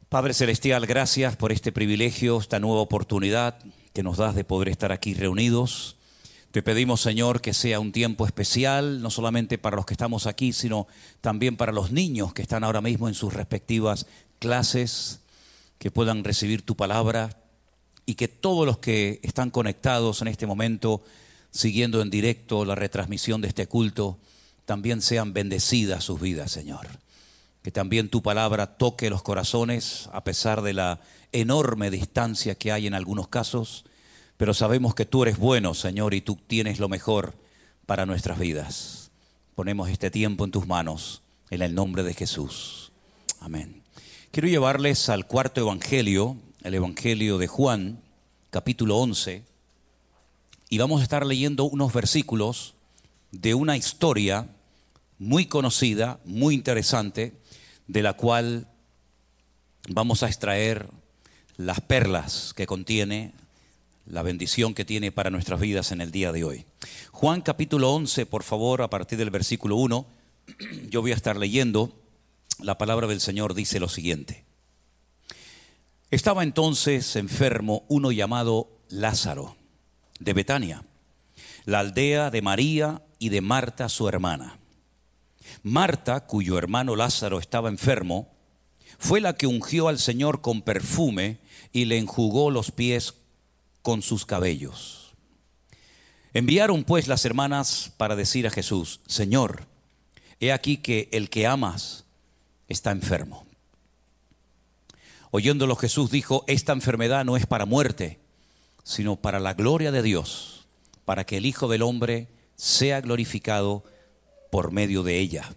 Padre Celestial, gracias por este privilegio, esta nueva oportunidad que nos das de poder estar aquí reunidos. Te pedimos, Señor, que sea un tiempo especial, no solamente para los que estamos aquí, sino también para los niños que están ahora mismo en sus respectivas clases, que puedan recibir tu palabra y que todos los que están conectados en este momento, siguiendo en directo la retransmisión de este culto, también sean bendecidas sus vidas, Señor. Que también tu palabra toque los corazones a pesar de la enorme distancia que hay en algunos casos, pero sabemos que tú eres bueno, Señor, y tú tienes lo mejor para nuestras vidas. Ponemos este tiempo en tus manos, en el nombre de Jesús. Amén. Quiero llevarles al cuarto evangelio, el evangelio de Juan, capítulo 11, y vamos a estar leyendo unos versículos de una historia muy conocida, muy interesante, de la cual vamos a extraer las perlas que contiene, la bendición que tiene para nuestras vidas en el día de hoy. Juan capítulo 11, por favor, a partir del versículo 1, yo voy a estar leyendo. La palabra del Señor dice lo siguiente. Estaba entonces enfermo uno llamado Lázaro, de Betania, la aldea de María y de Marta su hermana. Marta, cuyo hermano Lázaro estaba enfermo, fue la que ungió al Señor con perfume y le enjugó los pies con sus cabellos. Enviaron pues las hermanas para decir a Jesús: Señor, he aquí que el que amas está enfermo. Oyéndolo Jesús dijo: esta enfermedad no es para muerte, sino para la gloria de Dios, para que el Hijo del Hombre sea glorificado por medio de ella.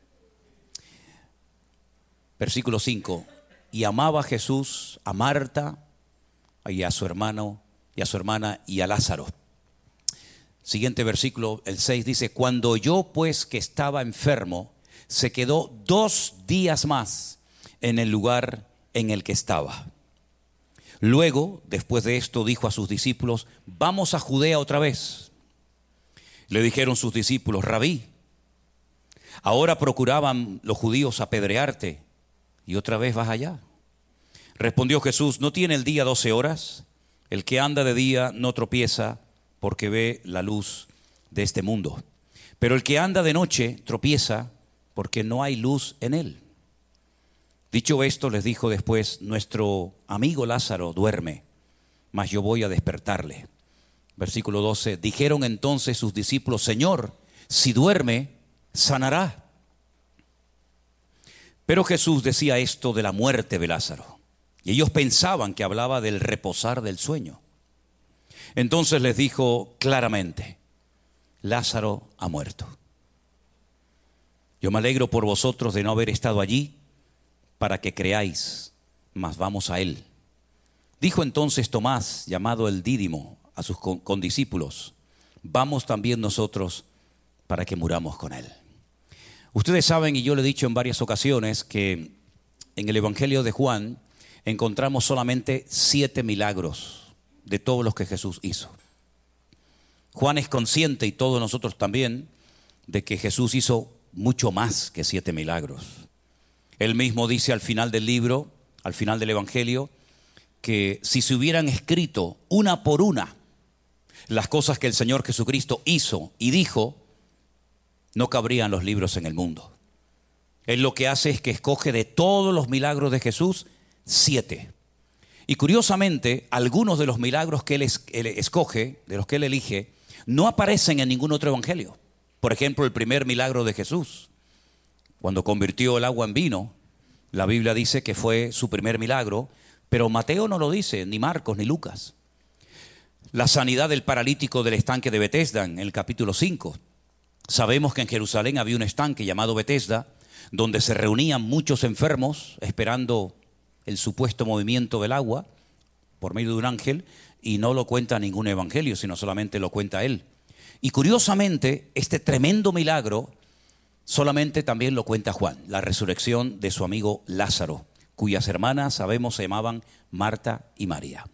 Versículo 5. Y amaba Jesús a Marta y a su hermano y a su hermana y a Lázaro. Siguiente versículo, el 6 dice: cuando oyó pues que estaba enfermo, se quedó 2 días más en el lugar en el que estaba. Luego, después de esto, dijo a sus discípulos: vamos a Judea otra vez. Le dijeron sus discípulos: Rabí, ahora procuraban los judíos apedrearte, y otra vez vas allá. Respondió Jesús: ¿no tiene el día 12 horas? El que anda de día no tropieza, porque ve la luz de este mundo. Pero el que anda de noche tropieza, porque no hay luz en él. Dicho esto, les dijo después: nuestro amigo Lázaro duerme, mas yo voy a despertarle. Versículo 12. Dijeron entonces sus discípulos: Señor, si duerme, sanará. Pero Jesús decía esto de la muerte de Lázaro, y ellos pensaban que hablaba del reposar del sueño. Entonces les dijo claramente: Lázaro ha muerto. Yo me alegro por vosotros de no haber estado allí, para que creáis, mas vamos a él. Dijo entonces Tomás, llamado el Dídimo, a sus condiscípulos: vamos también nosotros para que muramos con él. Ustedes saben, y yo lo he dicho en varias ocasiones, que en el Evangelio de Juan encontramos solamente 7 milagros de todos los que Jesús hizo. Juan es consciente, y todos nosotros también, de que Jesús hizo mucho más que 7 milagros. Él mismo dice al final del libro, al final del Evangelio, que si se hubieran escrito una por una las cosas que el Señor Jesucristo hizo y dijo, no cabrían los libros en el mundo. Él lo que hace es que escoge de todos los milagros de Jesús 7. Y curiosamente, algunos de los milagros que él escoge, de los que él elige, no aparecen en ningún otro evangelio. Por ejemplo, el primer milagro de Jesús, cuando convirtió el agua en vino, la Biblia dice que fue su primer milagro, pero Mateo no lo dice, ni Marcos, ni Lucas. La sanidad del paralítico del estanque de Betesda, en el capítulo 5. Sabemos que en Jerusalén había un estanque llamado Betesda, donde se reunían muchos enfermos esperando el supuesto movimiento del agua por medio de un ángel, y no lo cuenta ningún evangelio, sino solamente lo cuenta él. Y curiosamente, este tremendo milagro solamente también lo cuenta Juan, la resurrección de su amigo Lázaro, cuyas hermanas, sabemos, se llamaban Marta y María.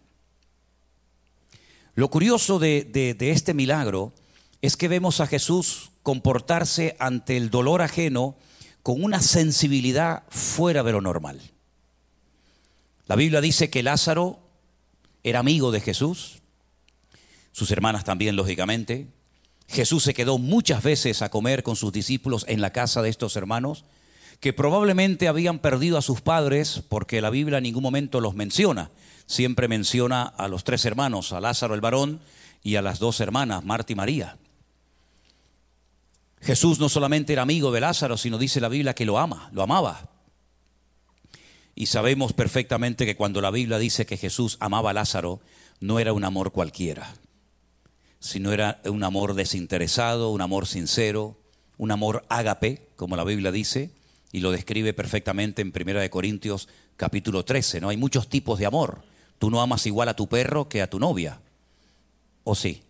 Lo curioso de este milagro es que vemos a Jesús comportarse ante el dolor ajeno con una sensibilidad fuera de lo normal. La Biblia dice que Lázaro era amigo de Jesús, sus hermanas también, lógicamente. Jesús se quedó muchas veces a comer con sus discípulos en la casa de estos hermanos, que probablemente habían perdido a sus padres, porque la Biblia en ningún momento los menciona. Siempre menciona a los 3 hermanos, a Lázaro el varón y a las 2 hermanas, Marta y María. Jesús no solamente era amigo de Lázaro, sino dice la Biblia que lo amaba. Y sabemos perfectamente que cuando la Biblia dice que Jesús amaba a Lázaro, no era un amor cualquiera, sino era un amor desinteresado, un amor sincero, un amor ágape, como la Biblia dice, y lo describe perfectamente en 1 Corintios capítulo 13, ¿no? Hay muchos tipos de amor. Tú no amas igual a tu perro que a tu novia, ¿o sí?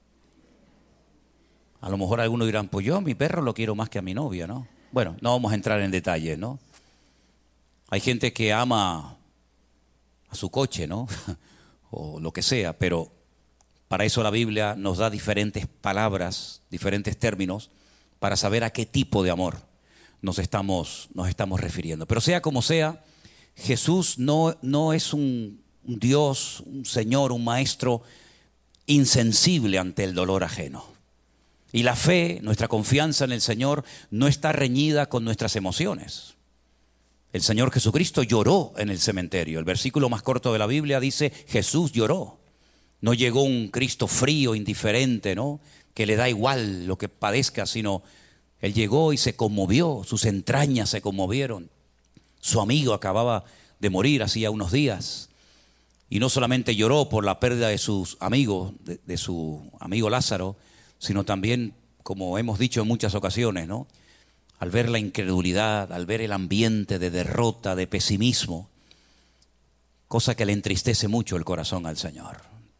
A lo mejor algunos dirán, pues yo a mi perro lo quiero más que a mi novia, ¿no? Bueno, no vamos a entrar en detalles, ¿no? Hay gente que ama a su coche, ¿no? O lo que sea, pero para eso la Biblia nos da diferentes palabras, diferentes términos, para saber a qué tipo de amor nos estamos refiriendo. Pero sea como sea, Jesús no es un Dios, un Señor, un Maestro insensible ante el dolor ajeno. Y la fe, nuestra confianza en el Señor, no está reñida con nuestras emociones. El Señor Jesucristo lloró en el cementerio. El versículo más corto de la Biblia dice, Jesús lloró. No llegó un Cristo frío, indiferente, ¿no? Que le da igual lo que padezca, sino Él llegó y se conmovió, sus entrañas se conmovieron. Su amigo acababa de morir hacía unos días. Y no solamente lloró por la pérdida de sus amigos, de su amigo Lázaro, sino también, como hemos dicho en muchas ocasiones, ¿no? Al ver la incredulidad, al ver el ambiente de derrota, de pesimismo, cosa que le entristece mucho el corazón al Señor.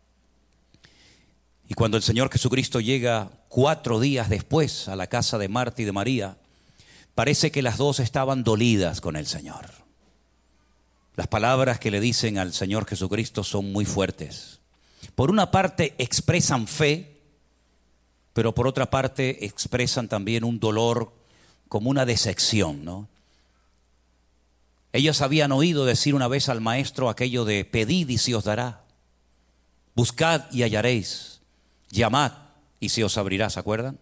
Y cuando el Señor Jesucristo llega 4 días después a la casa de Marta y de María, parece que las 2 estaban dolidas con el Señor. Las palabras que le dicen al Señor Jesucristo son muy fuertes. Por una parte expresan fe, pero por otra parte expresan también un dolor como una decepción, ¿no? Ellos habían oído decir una vez al Maestro aquello de pedid y se os dará, buscad y hallaréis, llamad y se os abrirá, ¿se acuerdan?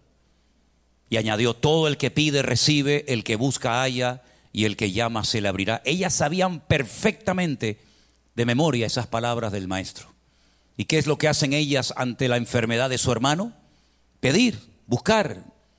Y añadió, todo el que pide recibe, el que busca halla y el que llama se le abrirá. Ellas sabían perfectamente de memoria esas palabras del Maestro. ¿Y qué es lo que hacen ellas ante la enfermedad de su hermano? Pedir, buscar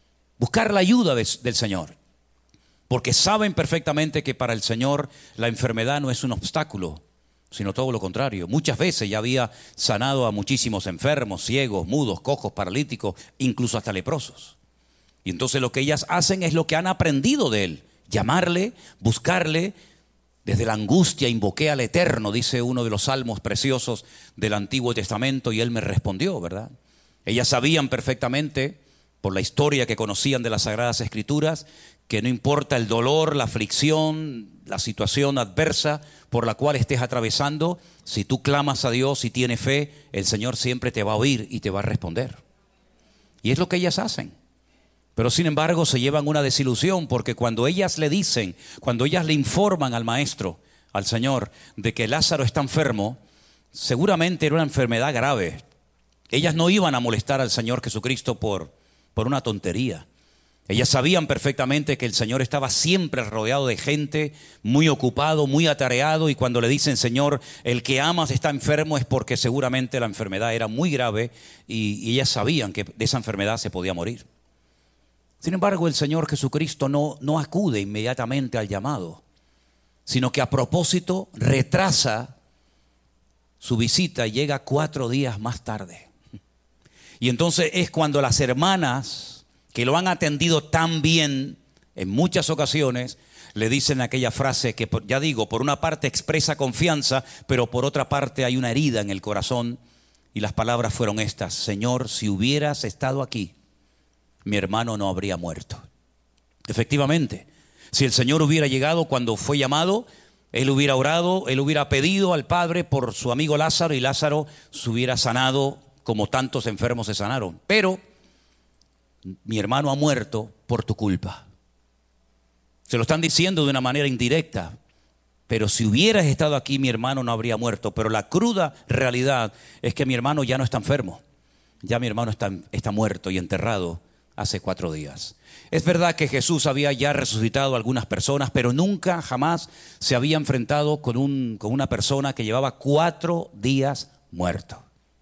la ayuda del Señor. Porque saben perfectamente que para el Señor la enfermedad no es un obstáculo, sino todo lo contrario. Muchas veces ya había sanado a muchísimos enfermos, ciegos, mudos, cojos, paralíticos, incluso hasta leprosos. Y entonces lo que ellas hacen es lo que han aprendido de Él. Llamarle, buscarle. Desde la angustia invoqué al Eterno, dice uno de los salmos preciosos del Antiguo Testamento, y Él me respondió, ¿verdad? Ellas sabían perfectamente, por la historia que conocían de las Sagradas Escrituras, que no importa el dolor, la aflicción, la situación adversa por la cual estés atravesando, si tú clamas a Dios y tienes fe, el Señor siempre te va a oír y te va a responder. Y es lo que ellas hacen. Pero sin embargo se llevan una desilusión, porque cuando ellas le dicen, cuando ellas le informan al Maestro, al Señor, de que Lázaro está enfermo, seguramente era una enfermedad grave. Ellas no iban a molestar al Señor Jesucristo por una tontería. Ellas sabían perfectamente que el Señor estaba siempre rodeado de gente, muy ocupado, muy atareado, y cuando le dicen, Señor, el que amas está enfermo, es porque seguramente la enfermedad era muy grave y ellas sabían que de esa enfermedad se podía morir. Sin embargo, el Señor Jesucristo no acude inmediatamente al llamado, sino que a propósito retrasa su visita y llega 4 días más tarde. Y entonces es cuando las hermanas que lo han atendido tan bien en muchas ocasiones le dicen aquella frase que, ya digo, por una parte expresa confianza, pero por otra parte hay una herida en el corazón, y las palabras fueron estas: Señor, si hubieras estado aquí, mi hermano no habría muerto. Efectivamente, si el Señor hubiera llegado cuando fue llamado, Él hubiera orado, Él hubiera pedido al Padre por su amigo Lázaro, y Lázaro se hubiera sanado como tantos enfermos se sanaron. Pero mi hermano ha muerto por tu culpa. Se lo están diciendo de una manera indirecta. pero si hubieras estado aquí, mi hermano no habría muerto. Pero la cruda realidad es que mi hermano ya no está enfermo. Ya mi hermano está muerto y enterrado hace 4 días. Es verdad que Jesús había ya resucitado a algunas personas, pero nunca, jamás se había enfrentado con una persona que llevaba 4 días muerto.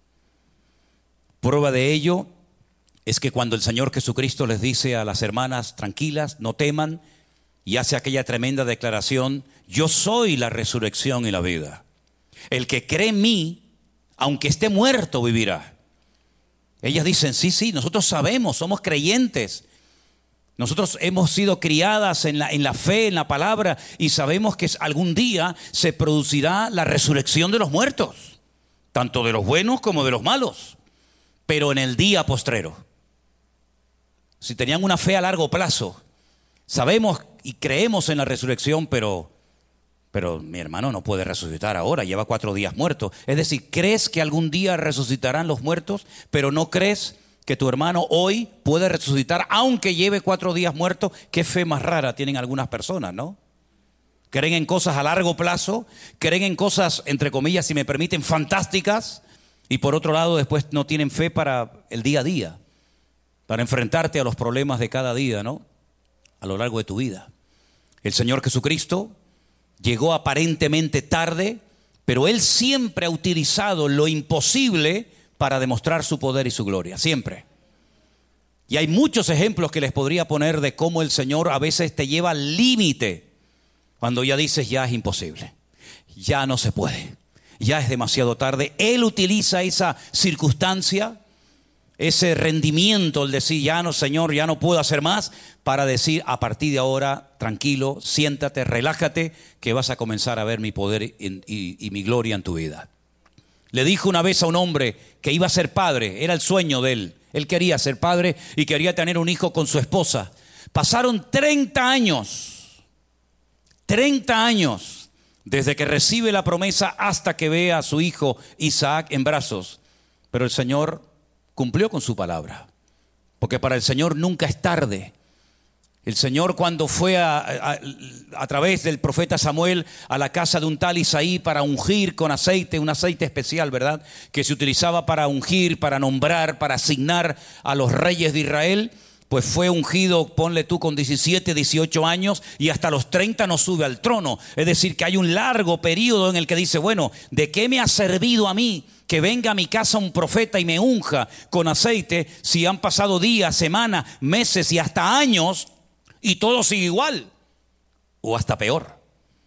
Prueba de ello es que cuando el Señor Jesucristo les dice a las hermanas, tranquilas, no teman, y hace aquella tremenda declaración, yo soy la resurrección y la vida. El que cree en mí, aunque esté muerto, vivirá. Ellas dicen, sí, nosotros sabemos, somos creyentes. Nosotros hemos sido criadas en la fe, en la palabra, y sabemos que algún día se producirá la resurrección de los muertos, tanto de los buenos como de los malos, pero en el día postrero. Si tenían una fe a largo plazo, sabemos y creemos en la resurrección, pero mi hermano no puede resucitar ahora, lleva 4 días muerto. Es decir, crees que algún día resucitarán los muertos, pero no crees que tu hermano hoy puede resucitar aunque lleve 4 días muerto. Qué fe más rara tienen algunas personas, ¿no? Creen en cosas a largo plazo, creen en cosas, entre comillas, si me permiten, fantásticas, y por otro lado después no tienen fe para el día a día, para enfrentarte a los problemas de cada día, ¿no? A lo largo de tu vida. El Señor Jesucristo llegó aparentemente tarde, pero Él siempre ha utilizado lo imposible para demostrar su poder y su gloria, siempre. Y hay muchos ejemplos que les podría poner de cómo el Señor a veces te lleva al límite, cuando ya dices ya es imposible, ya no se puede, ya es demasiado tarde. Él utiliza esa circunstancia, ese rendimiento, el decir ya no, Señor, ya no puedo hacer más, para decir a partir de ahora, tranquilo, siéntate, relájate, que vas a comenzar a ver mi poder y mi gloria en tu vida. Le dijo una vez a un hombre que iba a ser padre, era el sueño de él. Él quería ser padre y quería tener un hijo con su esposa. Pasaron 30 años desde que recibe la promesa hasta que ve a su hijo Isaac en brazos. Pero el Señor cumplió con su palabra, porque para el Señor nunca es tarde. El Señor, cuando fue a través del profeta Samuel a la casa de un tal Isaí para ungir con aceite, un aceite especial, ¿verdad?, que se utilizaba para ungir, para nombrar, para asignar a los reyes de Israel, pues fue ungido, ponle tú, con 17, 18 años, y hasta los 30 no sube al trono. Es decir, que hay un largo periodo en el que dice, bueno, ¿de qué me ha servido a mí que venga a mi casa un profeta y me unja con aceite si han pasado días, semanas, meses y hasta años y todo sigue igual o hasta peor?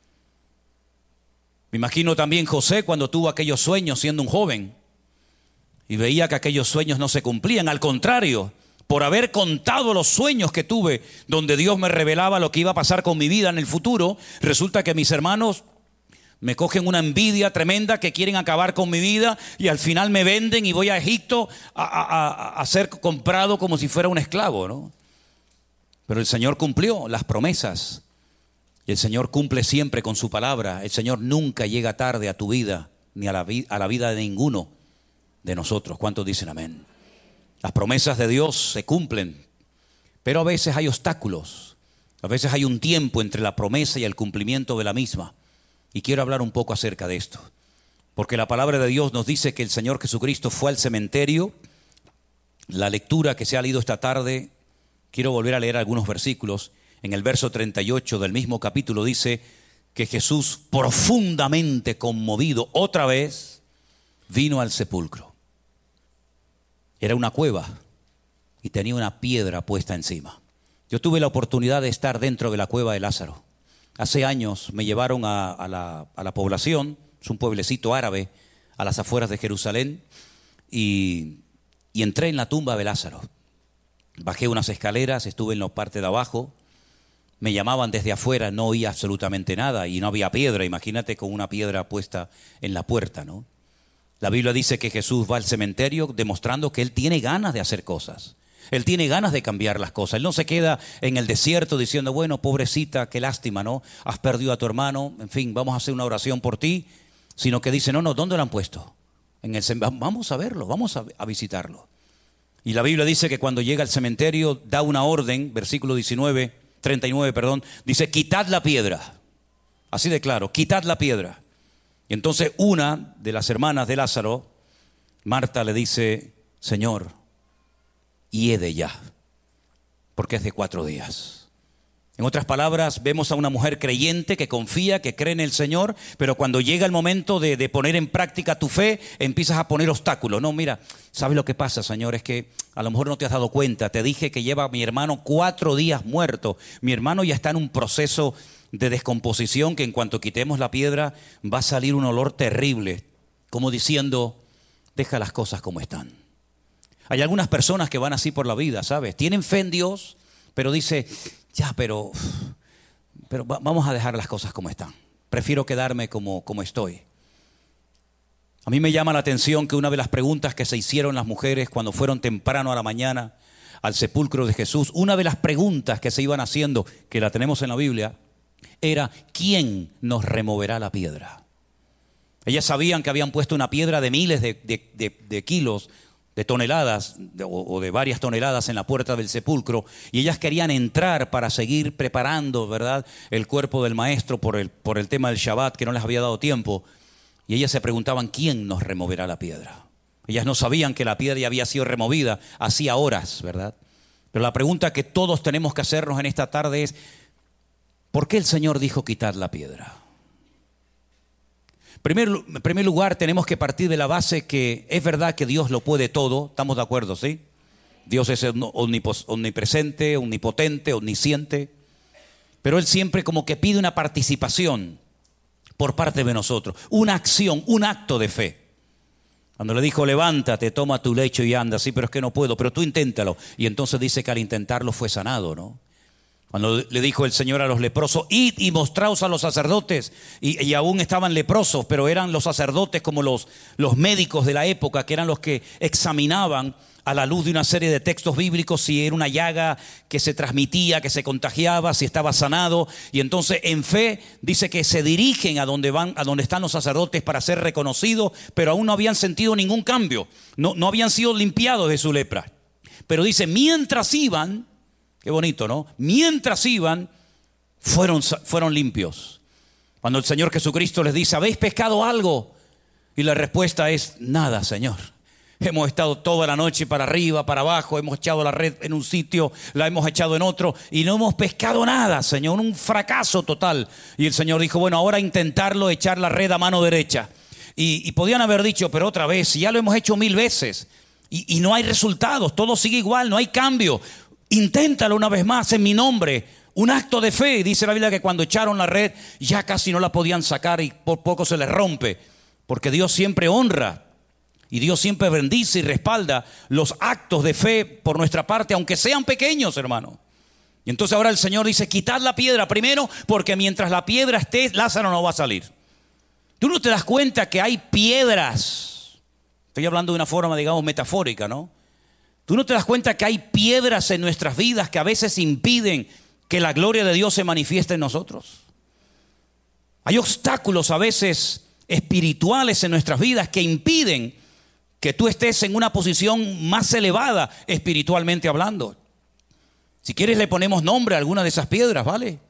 Me imagino también José cuando tuvo aquellos sueños siendo un joven y veía que aquellos sueños no se cumplían. Al contrario, por haber contado los sueños que tuve, donde Dios me revelaba lo que iba a pasar con mi vida en el futuro, resulta que mis hermanos me cogen una envidia tremenda, que quieren acabar con mi vida, y al final me venden y voy a Egipto a ser comprado como si fuera un esclavo, ¿no? Pero el Señor cumplió las promesas. Y el Señor cumple siempre con su palabra. El Señor nunca llega tarde a tu vida, ni a la vida de ninguno de nosotros. ¿Cuántos dicen amén? Las promesas de Dios se cumplen, pero a veces hay obstáculos. A veces hay un tiempo entre la promesa y el cumplimiento de la misma. Y quiero hablar un poco acerca de esto, porque la palabra de Dios nos dice que el Señor Jesucristo fue al cementerio. La lectura que se ha leído esta tarde, quiero volver a leer algunos versículos. En el verso 38 del mismo capítulo dice que Jesús, profundamente conmovido, otra vez vino al sepulcro. Era una cueva y tenía una piedra puesta encima. Yo tuve la oportunidad de estar dentro de la cueva de Lázaro. Hace años me llevaron a la población, es un pueblecito árabe a las afueras de Jerusalén, y entré en la tumba de Lázaro. Bajé unas escaleras, estuve en la parte de abajo, me llamaban desde afuera, no oía absolutamente nada y no había piedra. Imagínate con una piedra puesta en la puerta, ¿no? La Biblia dice que Jesús va al cementerio demostrando que Él tiene ganas de hacer cosas. Él tiene ganas de cambiar las cosas. Él no se queda en el desierto diciendo, bueno, pobrecita, qué lástima, ¿no? Has perdido a tu hermano, en fin, vamos a hacer una oración por ti. Sino que dice, no, ¿dónde lo han puesto? Vamos a verlo, vamos a visitarlo. Y la Biblia dice que cuando llega al cementerio da una orden, versículo 39, dice, quitad la piedra. Así de claro, quitad la piedra. Y entonces una de las hermanas de Lázaro, Marta, le dice, Señor, hiede ya, porque es de 4 días. En otras palabras, vemos a una mujer creyente que confía, que cree en el Señor, pero cuando llega el momento de poner en práctica tu fe, empiezas a poner obstáculos. No, mira, ¿sabes lo que pasa, Señor? Es que a lo mejor no te has dado cuenta. Te dije que lleva a mi hermano 4 días muerto. Mi hermano ya está en un proceso de descomposición que en cuanto quitemos la piedra va a salir un olor terrible, como diciendo, deja las cosas como están. Hay algunas personas que van así por la vida, ¿sabes? Tienen fe en Dios, pero dice, ya, pero vamos a dejar las cosas como están. Prefiero quedarme como estoy. A mí me llama la atención que una de las preguntas que se hicieron las mujeres cuando fueron temprano a la mañana al sepulcro de Jesús, una de las preguntas que se iban haciendo, que la tenemos en la Biblia, era, ¿quién nos removerá la piedra? Ellas sabían que habían puesto una piedra de miles de kilos, de toneladas o de varias toneladas en la puerta del sepulcro, y ellas querían entrar para seguir preparando, ¿verdad?, el cuerpo del maestro por el tema del Shabbat, que no les había dado tiempo, y ellas se preguntaban, ¿quién nos removerá la piedra? Ellas no sabían que la piedra ya había sido removida hacía horas, ¿verdad? Pero la pregunta que todos tenemos que hacernos en esta tarde es, ¿por qué el Señor dijo quitar la piedra? En primer lugar, tenemos que partir de la base que es verdad que Dios lo puede todo. ¿Estamos de acuerdo, sí? Dios es omnipresente, omnipotente, omnisciente. Pero Él siempre como que pide una participación por parte de nosotros. Una acción, un acto de fe. Cuando le dijo, levántate, toma tu lecho y anda. Sí, pero es que no puedo, pero tú inténtalo. Y entonces dice que al intentarlo fue sanado, ¿no? Cuando le dijo el Señor a los leprosos, id y mostraos a los sacerdotes, y aún estaban leprosos, pero eran los sacerdotes como los médicos de la época, que eran los que examinaban a la luz de una serie de textos bíblicos si era una llaga que se transmitía, que se contagiaba, si estaba sanado. Y entonces en fe dice que se dirigen a donde están los sacerdotes para ser reconocidos, pero aún no habían sentido ningún cambio, no habían sido limpiados de su lepra. Pero dice, mientras iban, qué bonito, ¿no? Mientras iban, fueron limpios. Cuando el Señor Jesucristo les dice, ¿habéis pescado algo? Y la respuesta es, nada, Señor. Hemos estado toda la noche para arriba, para abajo, hemos echado la red en un sitio, la hemos echado en otro y no hemos pescado nada, Señor, un fracaso total. Y el Señor dijo, bueno, ahora intentarlo, echar la red a mano derecha. Y podían haber dicho, pero otra vez, si ya lo hemos hecho 1000 veces y no hay resultados, todo sigue igual, no hay cambio. Inténtalo una vez más en mi nombre. Un acto de fe. Dice la Biblia que cuando echaron la red ya casi no la podían sacar y por poco se les rompe. Porque Dios siempre honra y Dios siempre bendice y respalda los actos de fe por nuestra parte, aunque sean pequeños, hermano. Y entonces ahora el Señor dice, quitad la piedra primero, porque mientras la piedra esté, Lázaro no va a salir. Tú no te das cuenta que hay piedras. Estoy hablando de una forma, digamos, metafórica, ¿no? ¿Tú no te das cuenta que hay piedras en nuestras vidas que a veces impiden que la gloria de Dios se manifieste en nosotros? Hay obstáculos a veces espirituales en nuestras vidas que impiden que tú estés en una posición más elevada espiritualmente hablando. Si quieres le ponemos nombre a alguna de esas piedras, ¿vale?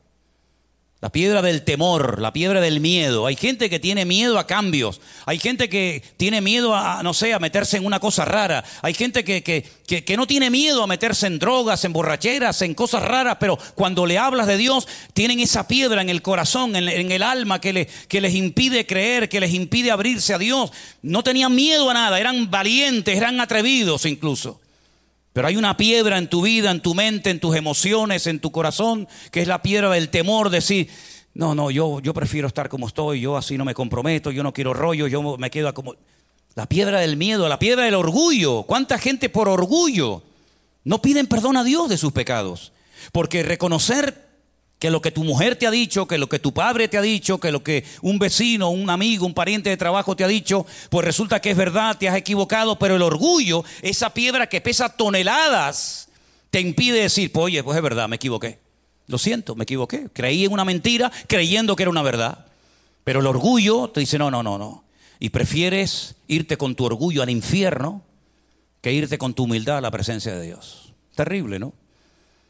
La piedra del temor, la piedra del miedo. Hay gente que tiene miedo a cambios. Hay gente que tiene miedo a, no sé, a meterse en una cosa rara. Hay gente que no tiene miedo a meterse en drogas, en borracheras, en cosas raras, pero cuando le hablas de Dios, tienen esa piedra en el corazón, en el alma, que les impide creer, que les impide abrirse a Dios. No tenían miedo a nada, eran valientes, eran atrevidos incluso. Pero hay una piedra en tu vida, en tu mente, en tus emociones, en tu corazón, que es la piedra del temor, decir, no, yo prefiero estar como estoy, yo así no me comprometo, yo no quiero rollo, yo me quedo como... La piedra del miedo, la piedra del orgullo. ¿Cuánta gente por orgullo no piden perdón a Dios de sus pecados? Porque reconocer que lo que tu mujer te ha dicho, que lo que tu padre te ha dicho, que lo que un vecino, un amigo, un pariente de trabajo te ha dicho, pues resulta que es verdad, te has equivocado, pero el orgullo, esa piedra que pesa toneladas, te impide decir, pues, oye, pues es verdad, me equivoqué. Lo siento, me equivoqué. Creí en una mentira creyendo que era una verdad. Pero el orgullo te dice, no. Y prefieres irte con tu orgullo al infierno que irte con tu humildad a la presencia de Dios. Terrible, ¿no?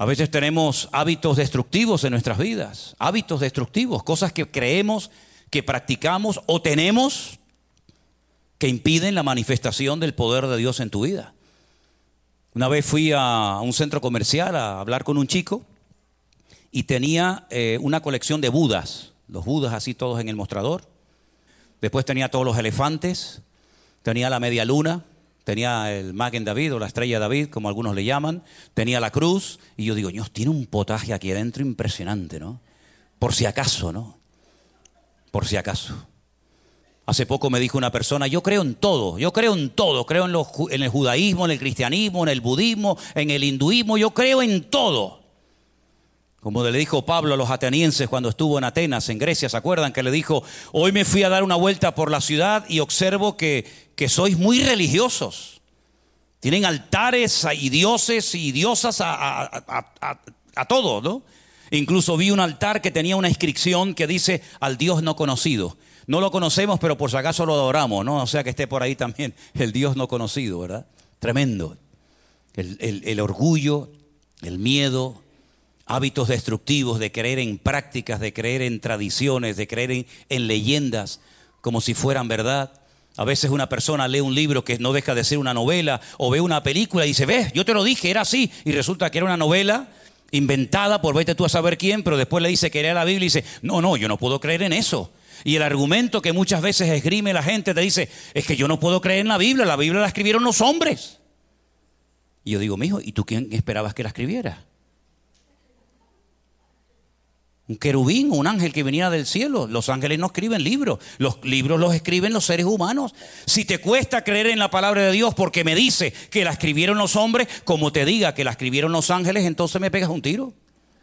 A veces tenemos hábitos destructivos en nuestras vidas, hábitos destructivos, cosas que creemos, que practicamos o tenemos que impiden la manifestación del poder de Dios en tu vida. Una vez fui a un centro comercial a hablar con un chico y tenía una colección de budas, los budas así todos en el mostrador. Después tenía todos los elefantes, tenía la media luna, tenía el Magen David o la estrella David, como algunos le llaman, tenía la cruz. Y yo digo, Dios, tiene un potaje aquí adentro impresionante, ¿no? Por si acaso, ¿no? Por si acaso. Hace poco me dijo una persona, yo creo en todo, creo en el judaísmo, en el cristianismo, en el budismo, en el hinduismo, yo creo en todo. Como le dijo Pablo a los atenienses cuando estuvo en Atenas, en Grecia, ¿se acuerdan? Que le dijo, hoy me fui a dar una vuelta por la ciudad y observo que sois muy religiosos. Tienen altares y dioses y diosas a todo, ¿no? Incluso vi un altar que tenía una inscripción que dice al Dios no conocido. No lo conocemos, pero por si acaso lo adoramos, ¿no? O sea que esté por ahí también el Dios no conocido, ¿verdad? Tremendo. El orgullo, el miedo, hábitos destructivos de creer en prácticas, de creer en tradiciones, de creer en leyendas como si fueran verdad. A veces una persona lee un libro que no deja de ser una novela o ve una película y dice, ves, yo te lo dije, era así. Y resulta que era una novela inventada por vete tú a saber quién, pero después le dice que era la Biblia y dice, no, yo no puedo creer en eso. Y el argumento que muchas veces esgrime la gente te dice, es que yo no puedo creer en la Biblia la escribieron los hombres. Y yo digo, mijo, ¿y tú quién esperabas que la escribiera? Un querubín, un ángel que viniera del cielo. Los ángeles no escriben libros, los libros los escriben los seres humanos. Si te cuesta creer en la palabra de Dios porque me dice que la escribieron los hombres, como te diga que la escribieron los ángeles, entonces me pegas un tiro.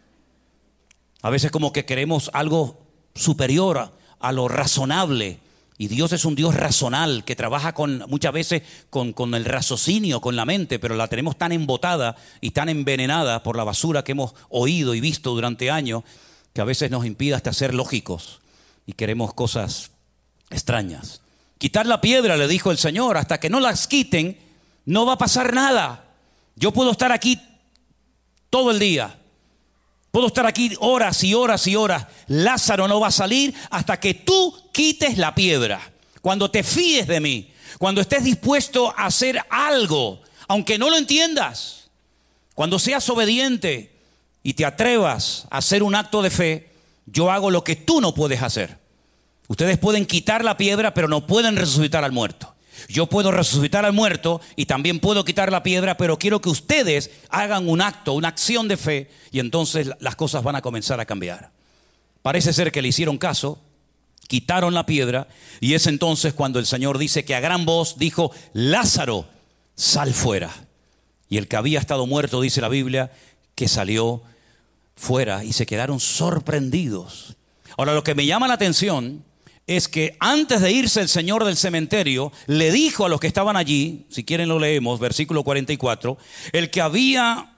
A veces como que queremos algo superior a lo razonable. Y Dios es un Dios razonal que trabaja muchas veces con el raciocinio, con la mente, pero la tenemos tan embotada y tan envenenada por la basura que hemos oído y visto durante años, que a veces nos impide hasta ser lógicos y queremos cosas extrañas. Quitar la piedra, le dijo el Señor, hasta que no las quiten, no va a pasar nada. Yo puedo estar aquí todo el día. Puedo estar aquí horas y horas y horas. Lázaro no va a salir hasta que tú quites la piedra. Cuando te fíes de mí, cuando estés dispuesto a hacer algo, aunque no lo entiendas, cuando seas obediente y te atrevas a hacer un acto de fe, yo hago lo que tú no puedes hacer. Ustedes pueden quitar la piedra, pero no pueden resucitar al muerto. Yo puedo resucitar al muerto y también puedo quitar la piedra, pero quiero que ustedes hagan un acto, una acción de fe, y entonces las cosas van a comenzar a cambiar. Parece ser que le hicieron caso, quitaron la piedra, y es entonces cuando el Señor dice que a gran voz dijo, Lázaro, sal fuera. Y el que había estado muerto, dice la Biblia, que salió fuera y se quedaron sorprendidos. Ahora, lo que me llama la atención es que antes de irse el Señor del cementerio, le dijo a los que estaban allí, si quieren lo leemos, versículo 44, el que había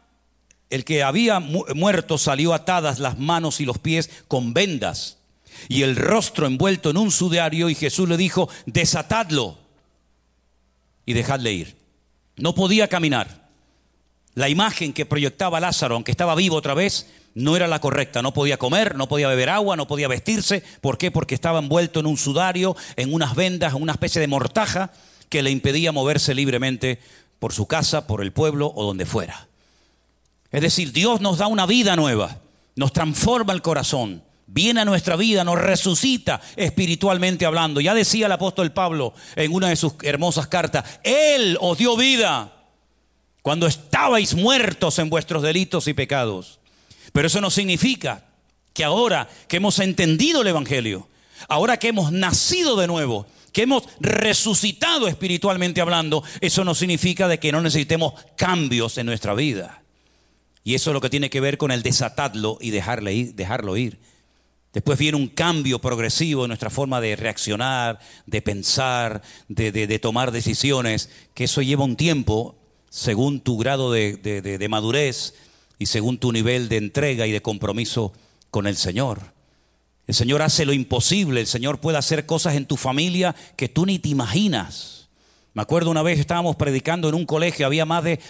muerto salió atadas las manos y los pies con vendas y el rostro envuelto en un sudario, y Jesús le dijo, desatadlo y dejadle ir. No podía caminar. La imagen que proyectaba Lázaro, aunque estaba vivo otra vez, no era la correcta. No podía comer, no podía beber agua, no podía vestirse. ¿Por qué? Porque estaba envuelto en un sudario, en unas vendas, en una especie de mortaja que le impedía moverse libremente por su casa, por el pueblo o donde fuera. Es decir, Dios nos da una vida nueva, nos transforma el corazón, viene a nuestra vida, nos resucita espiritualmente hablando. Ya decía el apóstol Pablo en una de sus hermosas cartas, Él os dio vida cuando estabais muertos en vuestros delitos y pecados. Pero eso no significa que ahora que hemos entendido el Evangelio, ahora que hemos nacido de nuevo, que hemos resucitado espiritualmente hablando, eso no significa de que no necesitemos cambios en nuestra vida. Y eso es lo que tiene que ver con el desatadlo y dejarlo ir. Después viene un cambio progresivo en nuestra forma de reaccionar, de pensar, de tomar decisiones, que eso lleva un tiempo según tu grado de madurez y según tu nivel de entrega y de compromiso con el Señor. El Señor hace lo imposible. El Señor puede hacer cosas en tu familia que tú ni te imaginas. Me acuerdo una vez estábamos predicando en un colegio, había más de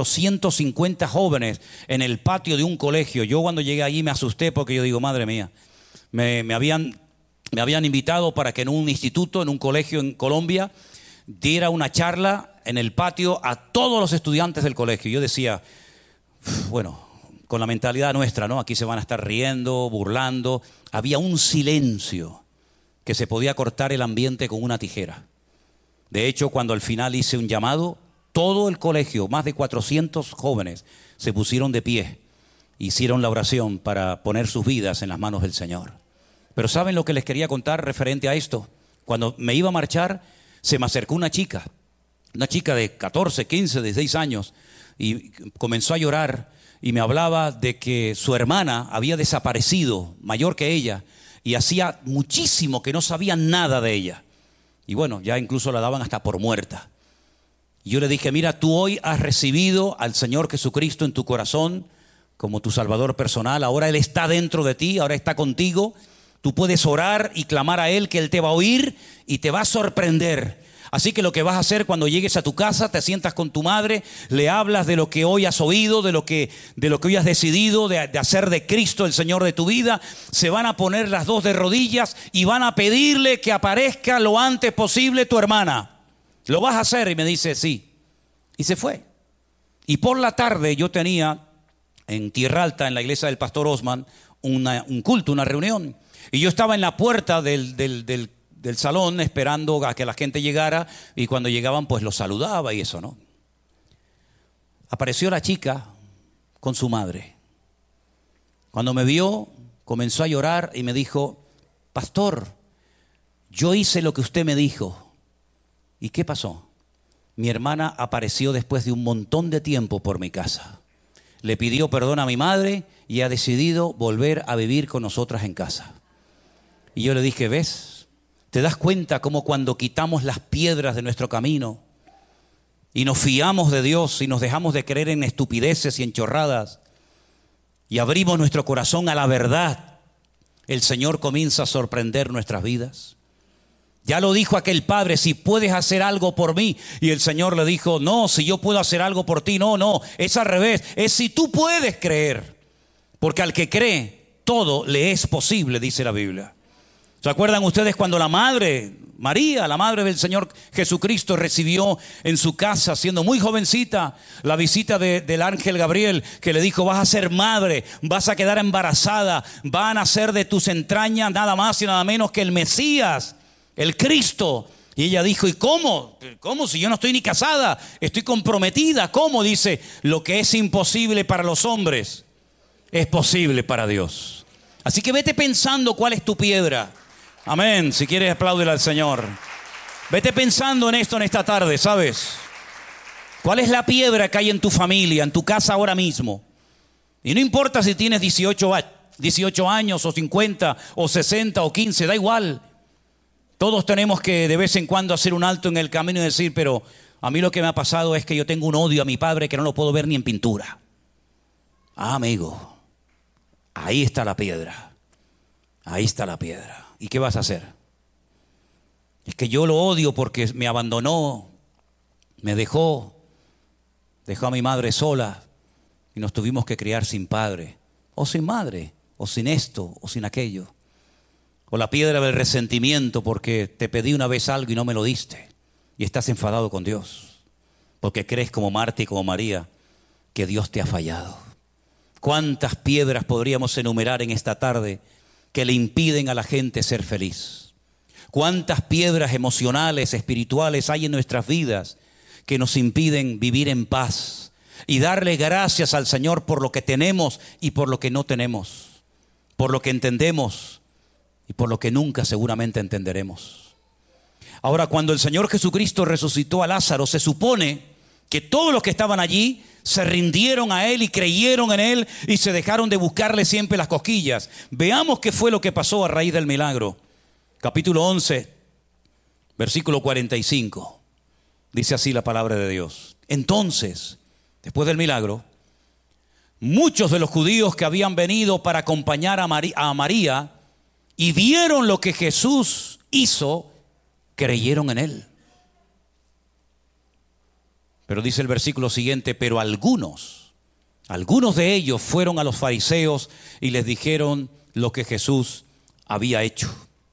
450 jóvenes en el patio de un colegio. Yo cuando llegué allí me asusté porque yo digo, madre mía, me habían invitado para que en un instituto, en un colegio en Colombia, diera una charla en el patio a todos los estudiantes del colegio. Yo decía, bueno, con la mentalidad nuestra, ¿no? Aquí se van a estar riendo, burlando. Había un silencio que se podía cortar el ambiente con una tijera. De hecho, cuando al final hice un llamado, todo el colegio, más de 400 jóvenes, se pusieron de pie, hicieron la oración para poner sus vidas en las manos del Señor. Pero ¿saben lo que les quería contar referente a esto? Cuando me iba a marchar, se me acercó una chica de 14, 15, 16 años, y comenzó a llorar y me hablaba de que su hermana había desaparecido, mayor que ella, y hacía muchísimo que no sabían nada de ella. Y bueno, ya incluso la daban hasta por muerta. Y yo le dije, mira, tú hoy has recibido al Señor Jesucristo en tu corazón como tu Salvador personal. Ahora Él está dentro de ti, ahora está contigo. Tú puedes orar y clamar a Él, que Él te va a oír y te va a sorprender. Así que lo que vas a hacer cuando llegues a tu casa, te sientas con tu madre, le hablas de lo que hoy has oído, de lo que hoy has decidido de hacer de Cristo el Señor de tu vida. Se van a poner las dos de rodillas y van a pedirle que aparezca lo antes posible tu hermana. ¿Lo vas a hacer? Y me dice, sí. Y se fue. Y por la tarde yo tenía en Tierra Alta, en la iglesia del pastor Osman, un culto, una reunión. Y yo estaba en la puerta del salón esperando a que la gente llegara, y cuando llegaban pues los saludaba y eso, ¿no? Apareció la chica con su madre. Cuando me vio, comenzó a llorar y me dijo, pastor, yo hice lo que usted me dijo. ¿Y qué pasó? Mi hermana apareció después de un montón de tiempo por mi casa. Le pidió perdón a mi madre y ha decidido volver a vivir con nosotras en casa. Y yo le dije, ¿ves? ¿Te das cuenta cómo cuando quitamos las piedras de nuestro camino y nos fiamos de Dios y nos dejamos de creer en estupideces y en chorradas y abrimos nuestro corazón a la verdad, el Señor comienza a sorprender nuestras vidas? Ya lo dijo aquel padre, si puedes hacer algo por mí. Y el Señor le dijo, no, si yo puedo hacer algo por ti. No, es al revés, es si tú puedes creer. Porque al que cree, todo le es posible, dice la Biblia. ¿Se acuerdan ustedes cuando la madre, María, la madre del Señor Jesucristo, recibió en su casa, siendo muy jovencita, la visita del ángel Gabriel, que le dijo, vas a ser madre, vas a quedar embarazada, va a nacer de tus entrañas nada más y nada menos que el Mesías, el Cristo? Y ella dijo, ¿y cómo? ¿Cómo si yo no estoy ni casada? Estoy comprometida. ¿Cómo? Dice, lo que es imposible para los hombres es posible para Dios. Así que vete pensando cuál es tu piedra. Amén. Si quieres, apláudele al Señor. Vete pensando en esto en esta tarde, ¿sabes? ¿Cuál es la piedra que hay en tu familia, en tu casa ahora mismo? Y no importa si tienes 18 años o 50 o 60 o 15, da igual. Todos tenemos que de vez en cuando hacer un alto en el camino y decir, pero a mí lo que me ha pasado es que yo tengo un odio a mi padre que no lo puedo ver ni en pintura. Ah, amigo, ahí está la piedra. Ahí está la piedra. ¿Y qué vas a hacer? Es que yo lo odio porque me abandonó, me dejó a mi madre sola y nos tuvimos que criar sin padre, o sin madre, o sin esto, o sin aquello. O la piedra del resentimiento porque te pedí una vez algo y no me lo diste y estás enfadado con Dios porque crees como Marta y como María que Dios te ha fallado. ¿Cuántas piedras podríamos enumerar en esta tarde que le impiden a la gente ser feliz? ¿Cuántas piedras emocionales, espirituales hay en nuestras vidas que nos impiden vivir en paz y darle gracias al Señor por lo que tenemos y por lo que no tenemos, por lo que entendemos y por lo que nunca seguramente entenderemos? Ahora, cuando el Señor Jesucristo resucitó a Lázaro, se supone que todos los que estaban allí se rindieron a Él y creyeron en Él y se dejaron de buscarle siempre las cosquillas. Veamos qué fue lo que pasó a raíz del milagro. Capítulo 11, versículo 45. Dice así la palabra de Dios. Entonces, después del milagro, muchos de los judíos que habían venido para acompañar a María y vieron lo que Jesús hizo, creyeron en Él. Pero dice el versículo siguiente, pero algunos de ellos fueron a los fariseos y les dijeron lo que Jesús había hecho.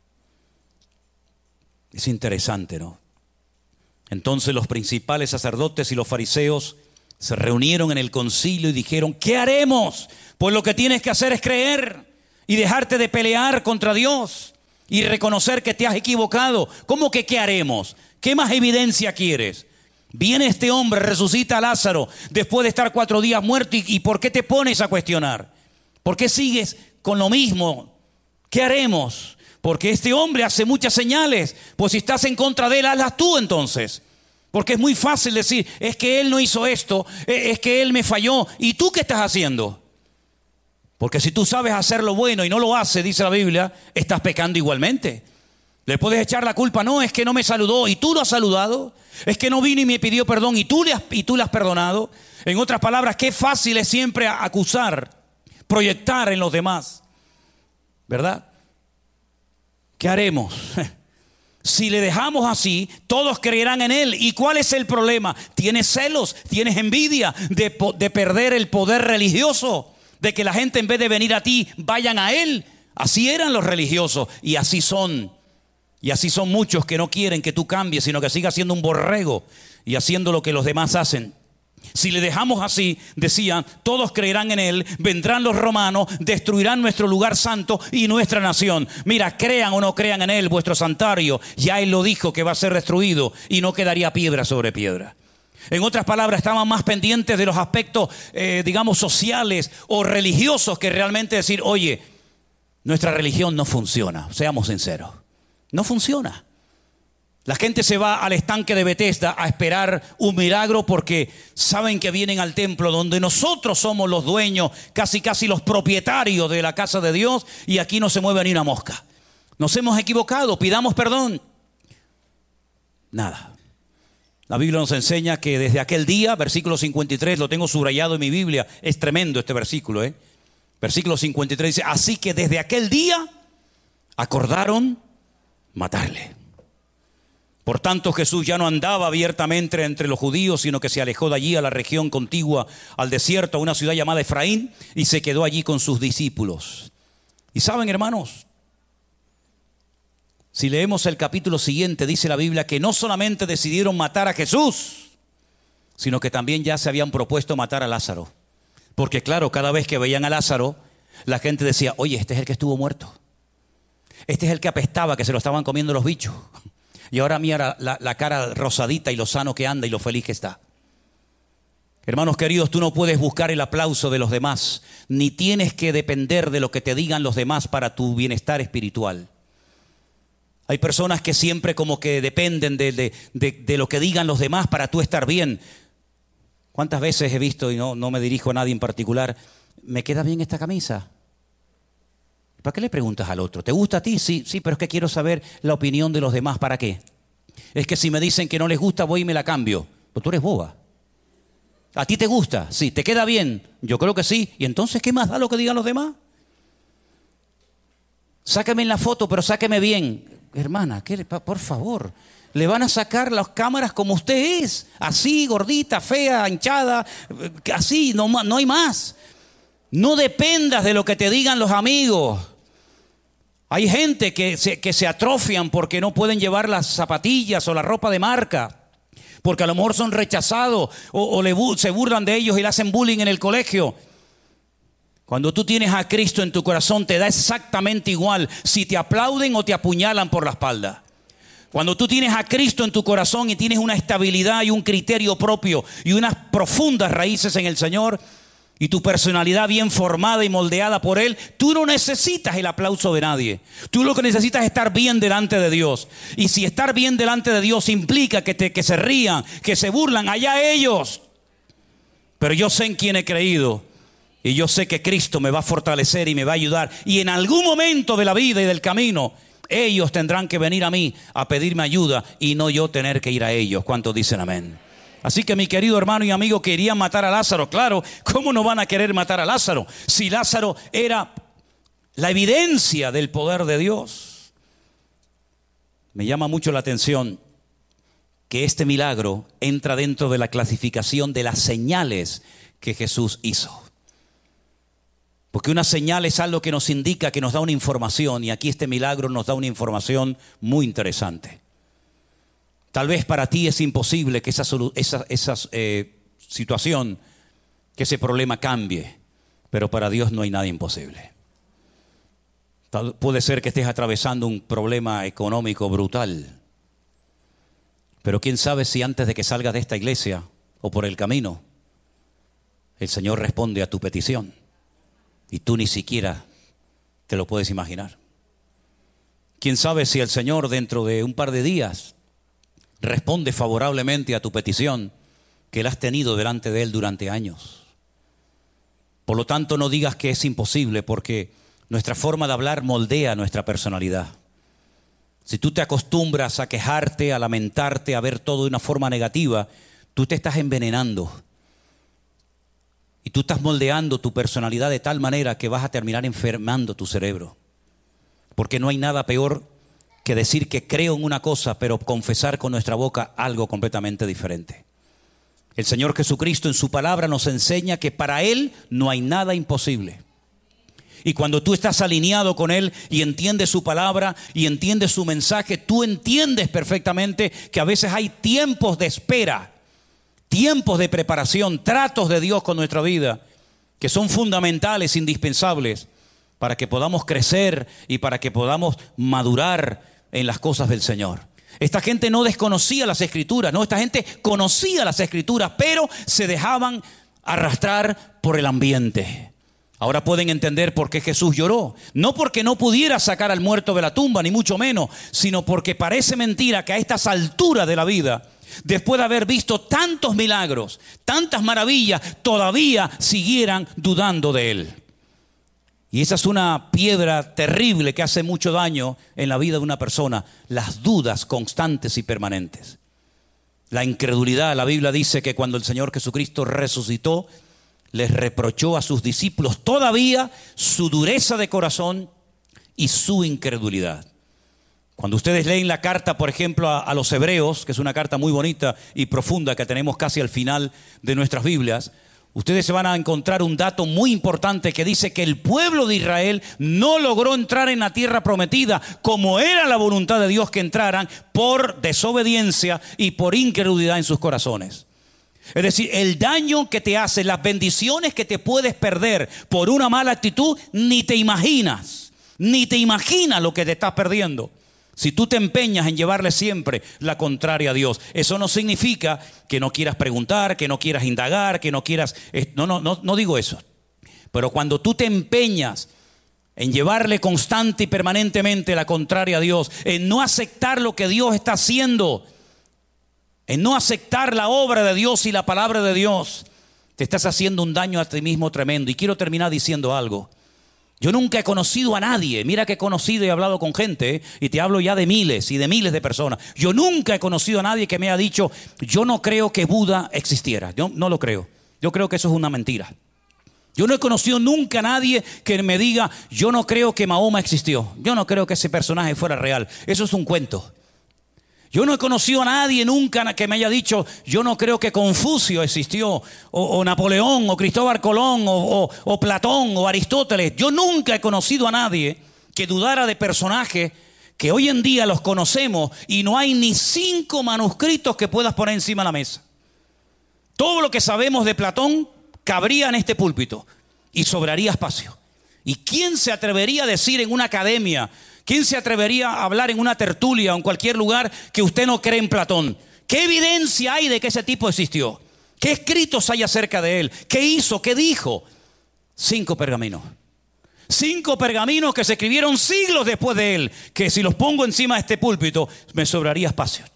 Es interesante, ¿no? Entonces los principales sacerdotes y los fariseos se reunieron en el concilio y dijeron, ¿qué haremos? Pues lo que tienes que hacer es creer y dejarte de pelear contra Dios y reconocer que te has equivocado. ¿Cómo que qué haremos? ¿Qué más evidencia quieres? Viene este hombre, resucita a Lázaro después de estar 4 días muerto. ¿Y por qué te pones a cuestionar? ¿Por qué sigues con lo mismo? ¿Qué haremos? Porque este hombre hace muchas señales. Pues si estás en contra de él, hazlas tú entonces. Porque es muy fácil decir, es que él no hizo esto, es que él me falló. ¿Y tú qué estás haciendo? Porque si tú sabes hacer lo bueno y no lo haces, dice la Biblia, estás pecando igualmente. Le puedes echar la culpa, no, es que no me saludó y tú lo has saludado. Es que no vino y me pidió perdón y tú le has perdonado. En otras palabras, qué fácil es siempre acusar, proyectar en los demás, ¿verdad? ¿Qué haremos? Si le dejamos así, todos creerán en él. ¿Y cuál es el problema? Tienes celos, tienes envidia de perder el poder religioso, de que la gente en vez de venir a ti, vayan a él. Así eran los religiosos y así son. Y así son muchos que no quieren que tú cambies, sino que sigas siendo un borrego y haciendo lo que los demás hacen. Si le dejamos así, decían, todos creerán en él, vendrán los romanos, destruirán nuestro lugar santo y nuestra nación. Mira, crean o no crean en él, vuestro santuario, ya él lo dijo que va a ser destruido y no quedaría piedra sobre piedra. En otras palabras, estaban más pendientes de los aspectos, digamos, sociales o religiosos que realmente decir, oye, nuestra religión no funciona, seamos sinceros. No funciona. La gente se va al estanque de Betesda a esperar un milagro porque saben que vienen al templo donde nosotros somos los dueños, casi los propietarios de la casa de Dios, y aquí no se mueve ni una mosca. Nos hemos equivocado, pidamos perdón. Nada. La Biblia nos enseña que desde aquel día, versículo 53, lo tengo subrayado en mi Biblia, es tremendo este versículo, Versículo 53 dice, así que desde aquel día acordaron matarle. Por tanto, Jesús ya no andaba abiertamente entre los judíos, sino que se alejó de allí a la región contigua al desierto, a una ciudad llamada Efraín, y se quedó allí con sus discípulos. Y saben, hermanos, si leemos el capítulo siguiente, dice la Biblia que no solamente decidieron matar a Jesús, sino que también ya se habían propuesto matar a Lázaro. Porque claro, cada vez que veían a Lázaro, la gente decía, oye, este es el que estuvo muerto. Este es el que apestaba, que se lo estaban comiendo los bichos. Y ahora mira la cara rosadita y lo sano que anda y lo feliz que está. Hermanos queridos, tú no puedes buscar el aplauso de los demás, ni tienes que depender de lo que te digan los demás para tu bienestar espiritual. Hay personas que siempre como que dependen de lo que digan los demás para tú estar bien. ¿Cuántas veces he visto, y no me dirijo a nadie en particular, ¿me queda bien esta camisa? ¿Para qué le preguntas al otro? ¿Te gusta a ti? Sí, pero es que quiero saber la opinión de los demás. ¿Para qué? Es que si me dicen que no les gusta, voy y me la cambio. Pues tú eres boba. ¿A ti te gusta? Sí. ¿Te queda bien? Yo creo que sí. ¿Y entonces qué más da lo que digan los demás? Sáqueme en la foto, pero sáqueme bien. Hermana, por favor. Le van a sacar las cámaras como usted es. Así, gordita, fea, hinchada. Así, no hay más. No dependas de lo que te digan los amigos. Hay gente que se atrofian porque no pueden llevar las zapatillas o la ropa de marca, porque a lo mejor son rechazados o se burlan de ellos y le hacen bullying en el colegio. Cuando tú tienes a Cristo en tu corazón, te da exactamente igual si te aplauden o te apuñalan por la espalda. Cuando tú tienes a Cristo en tu corazón y tienes una estabilidad y un criterio propio y unas profundas raíces en el Señor, y tu personalidad bien formada y moldeada por Él, tú no necesitas el aplauso de nadie. Tú lo que necesitas es estar bien delante de Dios. Y si estar bien delante de Dios implica que se rían, que se burlan, allá ellos. Pero yo sé en quién he creído. Y yo sé que Cristo me va a fortalecer y me va a ayudar. Y en algún momento de la vida y del camino, ellos tendrán que venir a mí a pedirme ayuda y no yo tener que ir a ellos. ¿Cuántos dicen amén? Así que mi querido hermano y amigo, querían matar a Lázaro. Claro, ¿cómo no van a querer matar a Lázaro? Si Lázaro era la evidencia del poder de Dios. Me llama mucho la atención que este milagro entra dentro de la clasificación de las señales que Jesús hizo. Porque una señal es algo que nos indica, que nos da una información, y aquí este milagro nos da una información muy interesante. Tal vez para ti es imposible que esa situación, que ese problema cambie, pero para Dios no hay nada imposible. Puede ser que estés atravesando un problema económico brutal, pero quién sabe si antes de que salgas de esta iglesia o por el camino, el Señor responde a tu petición y tú ni siquiera te lo puedes imaginar. Quién sabe si el Señor dentro de un par de días responde favorablemente a tu petición que la has tenido delante de Él durante años. Por lo tanto, no digas que es imposible, porque nuestra forma de hablar moldea nuestra personalidad. Si tú te acostumbras a quejarte, a lamentarte, a ver todo de una forma negativa, tú te estás envenenando. Y tú estás moldeando tu personalidad de tal manera que vas a terminar enfermando tu cerebro. Porque no hay nada peor que decir que creo en una cosa, pero confesar con nuestra boca algo completamente diferente. El Señor Jesucristo en su palabra nos enseña que para Él no hay nada imposible. Y cuando tú estás alineado con Él y entiendes su palabra y entiendes su mensaje, tú entiendes perfectamente que a veces hay tiempos de espera, tiempos de preparación, tratos de Dios con nuestra vida que son fundamentales, indispensables para que podamos crecer y para que podamos madurar en las cosas del Señor. Esta gente no desconocía las Escrituras, no, esta gente conocía las Escrituras, pero se dejaban arrastrar por el ambiente. Ahora pueden entender por qué Jesús lloró. No porque no pudiera sacar al muerto de la tumba, ni mucho menos, sino porque parece mentira que a estas alturas de la vida, después de haber visto tantos milagros, tantas maravillas, todavía siguieran dudando de Él. Y esa es una piedra terrible que hace mucho daño en la vida de una persona, las dudas constantes y permanentes. La incredulidad, la Biblia dice que cuando el Señor Jesucristo resucitó, les reprochó a sus discípulos todavía su dureza de corazón y su incredulidad. Cuando ustedes leen la carta, por ejemplo, a los Hebreos, que es una carta muy bonita y profunda que tenemos casi al final de nuestras Biblias, ustedes se van a encontrar un dato muy importante que dice que el pueblo de Israel no logró entrar en la tierra prometida como era la voluntad de Dios que entraran, por desobediencia y por incredulidad en sus corazones. Es decir, el daño que te hace, las bendiciones que te puedes perder por una mala actitud, ni te imaginas lo que te estás perdiendo. Si tú te empeñas en llevarle siempre la contraria a Dios, eso no significa que no quieras preguntar, que no quieras indagar, que no quieras... No digo eso. Pero cuando tú te empeñas en llevarle constante y permanentemente la contraria a Dios, en no aceptar lo que Dios está haciendo, en no aceptar la obra de Dios y la palabra de Dios, te estás haciendo un daño a ti mismo tremendo. Y quiero terminar diciendo algo. Yo nunca he conocido a nadie, mira que he conocido y he hablado con gente, y te hablo ya de miles y de miles de personas. Yo nunca he conocido a nadie que me haya dicho, yo no creo que Buda existiera. Yo no lo creo. Yo creo que eso es una mentira. Yo no he conocido nunca a nadie que me diga, yo no creo que Mahoma existió. Yo no creo que ese personaje fuera real. Eso es un cuento. Yo no he conocido a nadie nunca que me haya dicho, yo no creo que Confucio existió, o Napoleón, o Cristóbal Colón, o Platón, o Aristóteles. Yo nunca he conocido a nadie que dudara de personajes que hoy en día los conocemos y no hay ni 5 manuscritos que puedas poner encima de la mesa. Todo lo que sabemos de Platón cabría en este púlpito y sobraría espacio. ¿Y quién se atrevería a decir en una academia? ¿Quién se atrevería a hablar en una tertulia o en cualquier lugar que usted no cree en Platón? ¿Qué evidencia hay de que ese tipo existió? ¿Qué escritos hay acerca de él? ¿Qué hizo? ¿Qué dijo? 5 pergaminos. 5 pergaminos que se escribieron siglos después de él, que si los pongo encima de este púlpito me sobraría espacio.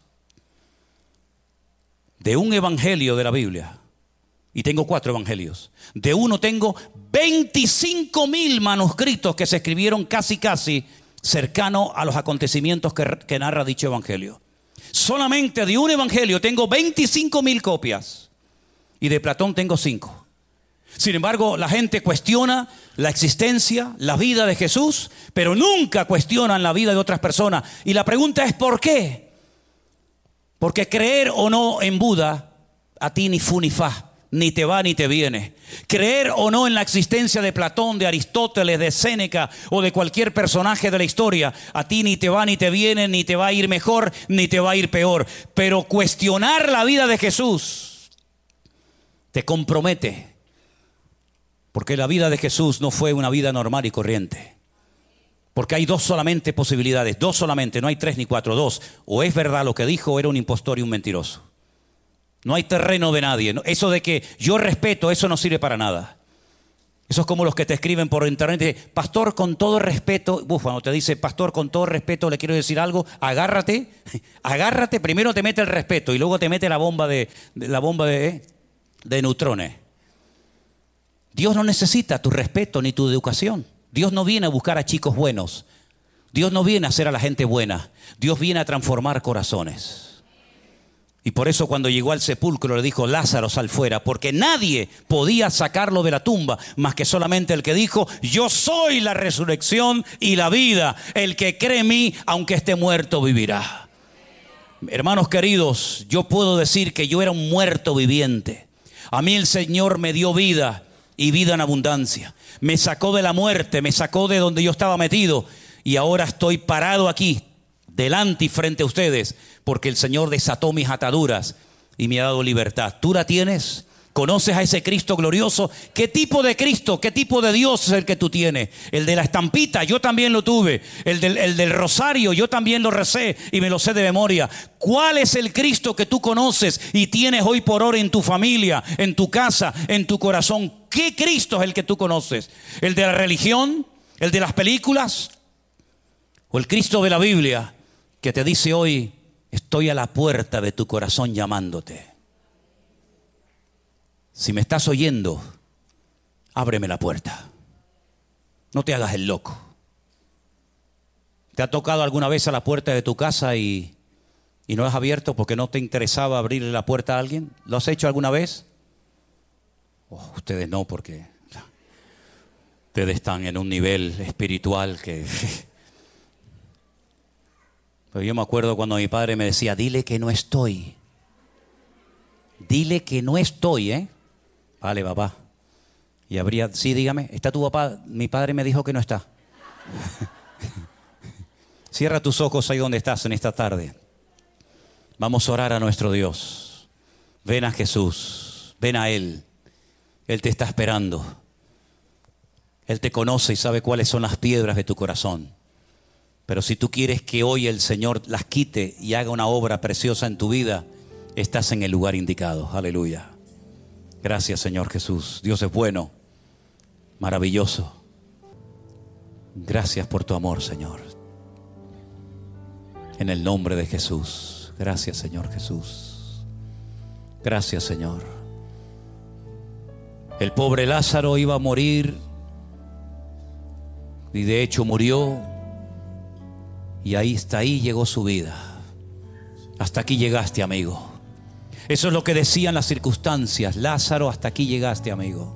De un evangelio de la Biblia, y tengo 4 evangelios, de uno tengo 25.000 manuscritos que se escribieron casi cercano a los acontecimientos que narra dicho evangelio. Solamente de un evangelio tengo 25.000 copias y de Platón tengo 5. Sin embargo, la gente cuestiona la existencia, la vida de Jesús, pero nunca cuestionan la vida de otras personas. Y la pregunta es ¿por qué? Porque creer o no en Buda, a ti ni fu ni fa, ni te va ni te viene. Creer o no en la existencia de Platón, de Aristóteles, de Séneca o de cualquier personaje de la historia, a ti ni te va ni te viene, ni te va a ir mejor, ni te va a ir peor. Pero cuestionar la vida de Jesús te compromete. Porque la vida de Jesús no fue una vida normal y corriente. Porque hay dos solamente posibilidades, dos solamente, no hay tres ni cuatro, dos. O es verdad lo que dijo o era un impostor y un mentiroso. No hay terreno de nadie. Eso de que yo respeto, eso no sirve para nada. Eso es como los que te escriben por internet y dicen, pastor, con todo respeto. Cuando te dice, pastor, con todo respeto, le quiero decir algo, agárrate, primero te mete el respeto y luego te mete la bomba de neutrones. Dios no necesita tu respeto ni tu educación. Dios no viene a buscar a chicos buenos. Dios no viene a hacer a la gente buena. Dios viene a transformar corazones. Y por eso cuando llegó al sepulcro le dijo, Lázaro, sal fuera, porque nadie podía sacarlo de la tumba, más que solamente el que dijo, yo soy la resurrección y la vida. El que cree en mí, aunque esté muerto, vivirá. Hermanos queridos, yo puedo decir que yo era un muerto viviente. A mí el Señor me dio vida y vida en abundancia. Me sacó de la muerte, me sacó de donde yo estaba metido y ahora estoy parado aquí, delante y frente a ustedes, porque el Señor desató mis ataduras y me ha dado libertad. ¿Tú la tienes? ¿Conoces a ese Cristo glorioso? ¿Qué tipo de Cristo, qué tipo de Dios es el que tú tienes? El de la estampita, yo también lo tuve. El del rosario, yo también lo recé y me lo sé de memoria. ¿Cuál es el Cristo que tú conoces y tienes hoy por hoy en tu familia, en tu casa, en tu corazón? ¿Qué Cristo es el que tú conoces? ¿El de la religión? ¿El de las películas? ¿O el Cristo de la Biblia que te dice hoy, estoy a la puerta de tu corazón llamándote? Si me estás oyendo, ábreme la puerta. No te hagas el loco. ¿Te ha tocado alguna vez a la puerta de tu casa y no has abierto porque no te interesaba abrirle la puerta a alguien? ¿Lo has hecho alguna vez? Ustedes no, porque ustedes están en un nivel espiritual que... Pero yo me acuerdo cuando mi padre me decía, dile que no estoy. Dile que no estoy, ¿eh? Vale, papá. Y habría, sí, dígame, ¿está tu papá? Mi padre me dijo que no está. Cierra tus ojos ahí donde estás en esta tarde. Vamos a orar a nuestro Dios. Ven a Jesús, ven a Él. Él te está esperando. Él te conoce y sabe cuáles son las piedras de tu corazón. Pero si tú quieres que hoy el Señor las quite y haga una obra preciosa en tu vida, estás en el lugar indicado. Aleluya. Gracias, Señor Jesús. Dios es bueno, maravilloso. Gracias por tu amor, Señor. En el nombre de Jesús. Gracias, Señor Jesús. Gracias, Señor. El pobre Lázaro iba a morir y de hecho murió. Y hasta ahí llegó su vida. Hasta aquí llegaste, amigo. Eso es lo que decían las circunstancias. Lázaro, hasta aquí llegaste, amigo.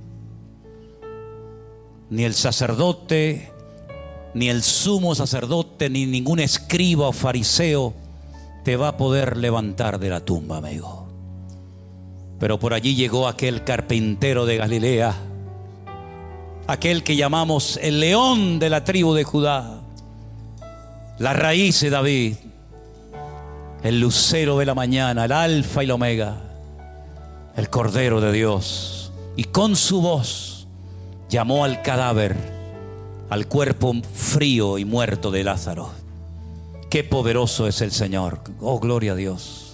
Ni el sacerdote, ni el sumo sacerdote, ni ningún escriba o fariseo te va a poder levantar de la tumba, amigo. Pero por allí llegó aquel carpintero de Galilea, aquel que llamamos el león de la tribu de Judá, la raíz de David, el lucero de la mañana, el alfa y la omega, el Cordero de Dios. Y con su voz llamó al cadáver, al cuerpo frío y muerto de Lázaro. Qué poderoso es el Señor. Oh, gloria a Dios.